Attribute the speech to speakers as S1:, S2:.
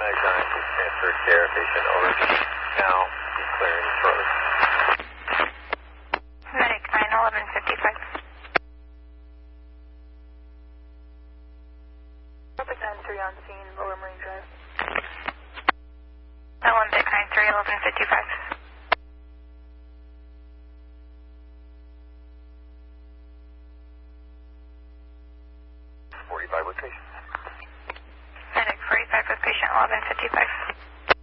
S1: is transferred care, patient over. Now, he's clearing shortly.
S2: Medic 91155.
S3: Tropic 93 on scene, Lower Marine Drive.
S2: Olympic 93 1155.
S1: 45 with patient.
S2: Medic 45 with patient 1155.